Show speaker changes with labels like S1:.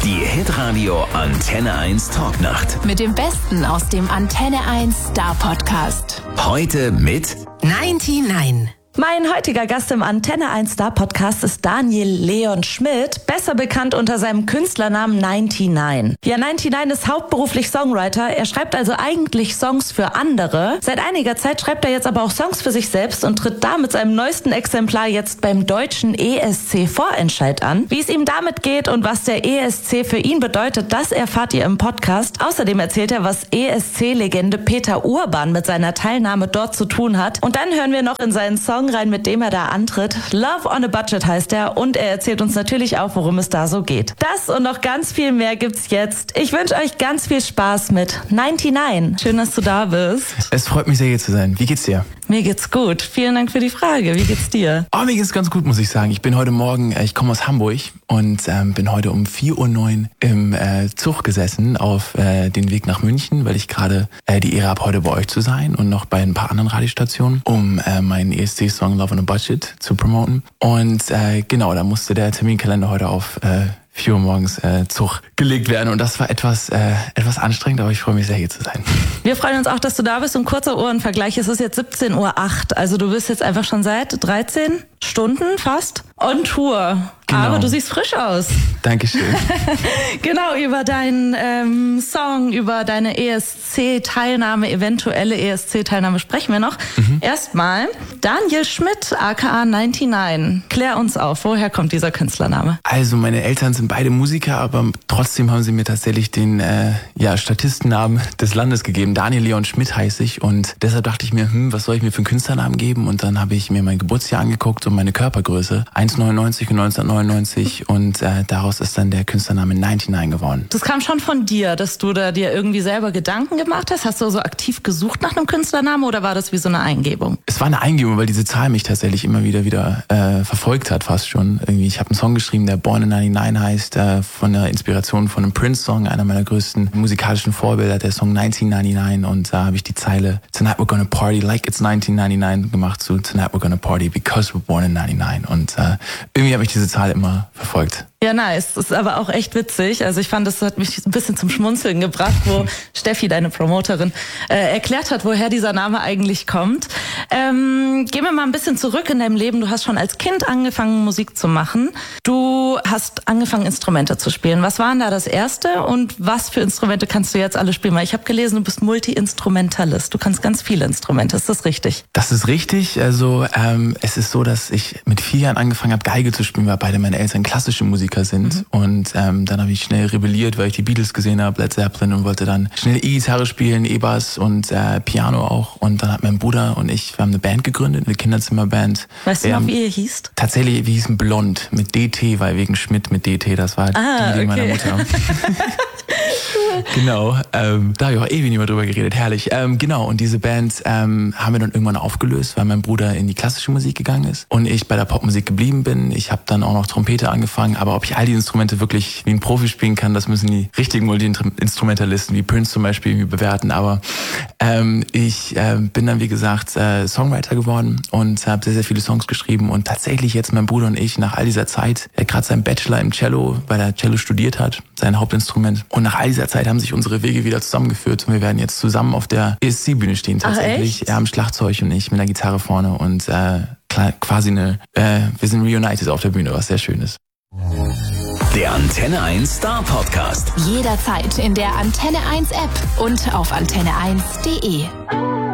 S1: Die Hitradio Antenne 1 Talknacht.
S2: Mit dem Besten aus dem Antenne 1 Star Podcast.
S1: Heute mit
S3: 99.
S4: Mein heutiger Gast im Antenne 1 Star Podcast ist Daniel Leon Schmidt, besser bekannt unter seinem Künstlernamen 99. Ja, 99 ist hauptberuflich Songwriter. Er schreibt also eigentlich Songs für andere. Seit einiger Zeit schreibt er jetzt aber auch Songs für sich selbst und tritt da mit seinem neuesten Exemplar jetzt beim deutschen ESC-Vorentscheid an. Wie es ihm damit geht und was der ESC für ihn bedeutet, das erfahrt ihr im Podcast. Außerdem erzählt er, was ESC-Legende Peter Urban mit seiner Teilnahme dort zu tun hat. Und dann hören wir noch in seinen Song rein, mit dem er da antritt. Love on a Budget heißt er und er erzählt uns natürlich auch, worum es da so geht. Das und noch ganz viel mehr gibt's jetzt. Ich wünsche euch ganz viel Spaß mit 99. Schön, dass du da bist.
S5: Es freut mich sehr, hier zu sein. Wie geht's dir?
S4: Mir geht's gut. Vielen Dank für die Frage. Wie geht's dir?
S5: Oh, mir geht's ganz gut, muss ich sagen. Ich bin heute Morgen, ich komme aus Hamburg und bin heute um 4:09 Uhr im Zug gesessen auf den Weg nach München, weil ich gerade die Ehre habe, heute bei euch zu sein und noch bei ein paar anderen Radiostationen, um meinen ESC-Song Love on a Budget zu promoten. Und genau, da musste der Terminkalender heute auf 4 Uhr morgens Zug gelegt werden und das war etwas anstrengend, aber ich freue mich sehr, hier zu sein.
S4: Wir freuen uns auch, dass du da bist. Und kurzer Ohrenvergleich, es ist jetzt 17:08 Uhr, also du bist jetzt einfach schon seit 13 Stunden fast on Tour. Genau. Aber du siehst frisch aus.
S5: Dankeschön.
S4: Genau, über deinen Song, über deine ESC-Teilnahme, eventuelle ESC-Teilnahme sprechen wir noch. Erstmal, Daniel Schmidt, aka 99. Klär uns auf, woher kommt dieser Künstlername?
S5: Also meine Eltern sind beide Musiker, aber trotzdem haben sie mir tatsächlich den Statistennamen des Landes gegeben. Daniel Leon Schmidt heiße ich und deshalb dachte ich mir, was soll ich mir für einen Künstlernamen geben? Und dann habe ich mir mein Geburtsjahr angeguckt und meine Körpergröße, 1,99 und 1999 und daraus ist dann der Künstlername 99 geworden.
S4: Das kam schon von dir, dass du da dir irgendwie selber Gedanken gemacht hast? Hast du so aktiv gesucht nach einem Künstlernamen oder war das wie so eine Eingebung?
S5: Es war eine Eingebung, weil diese Zahl mich tatsächlich immer wieder verfolgt hat, fast schon. Irgendwie, ich habe einen Song geschrieben, der Born in 99 heißt, von der Inspiration von einem Prince-Song, einer meiner größten musikalischen Vorbilder, der Song 1999 und da habe ich die Zeile Tonight we're gonna party like it's 1999 gemacht zu Tonight we're gonna party because we're born in 99 und irgendwie hat mich diese Zahl immer verfolgt.
S4: Ja, nice. Das ist aber auch echt witzig. Also ich fand, das hat mich ein bisschen zum Schmunzeln gebracht, wo Steffi, deine Promoterin, erklärt hat, woher dieser Name eigentlich kommt. Gehen wir mal ein bisschen zurück in deinem Leben. Du hast schon als Kind angefangen, Musik zu machen. Du hast angefangen, Instrumente zu spielen. Was war denn da das Erste und was für Instrumente kannst du jetzt alle spielen? Weil ich habe gelesen, du bist Multi-Instrumentalist. Du kannst ganz viele Instrumente. Ist das richtig?
S5: Das ist richtig. Also es ist so, dass ich mit 4 Jahren angefangen habe, Geige zu spielen, weil beide meine Eltern klassische Musiker sind. Und dann habe ich schnell rebelliert, weil ich die Beatles gesehen habe, Led Zeppelin und wollte dann schnell E-Gitarre spielen, E-Bass und Piano auch. Und dann hat mein Bruder und ich, wir haben eine Band gegründet, eine Kinderzimmerband.
S4: Weißt du noch, wie ihr hießt?
S5: Tatsächlich, wir hießen Blond mit DT, weil wegen Schmidt mit DT, das war die Idee meiner Mutter. Genau, da habe ich auch ewig nicht mehr drüber geredet, herrlich. Genau, und diese Band haben wir dann irgendwann aufgelöst, weil mein Bruder in die klassische Musik gegangen ist und ich bei der Popmusik geblieben bin. Ich habe dann auch noch Trompete angefangen, aber ob ich all die Instrumente wirklich wie ein Profi spielen kann, das müssen die richtigen Multi-Instrumentalisten wie Prince zum Beispiel irgendwie bewerten. Aber ich bin dann, wie gesagt, Songwriter geworden und habe sehr, sehr viele Songs geschrieben und tatsächlich jetzt mein Bruder und ich nach all dieser Zeit, er hat gerade seinen Bachelor im Cello, weil er Cello studiert hat, sein Hauptinstrument und nach all dieser Zeit haben sich unsere Wege wieder zusammengeführt und wir werden jetzt zusammen auf der ESC-Bühne stehen tatsächlich.
S4: Ach,
S5: er am Schlagzeug und ich mit der Gitarre vorne und quasi wir sind reunited auf der Bühne, was sehr schön ist.
S1: Der Antenne 1 Star Podcast.
S2: Jederzeit in der Antenne 1 App und auf antenne1.de.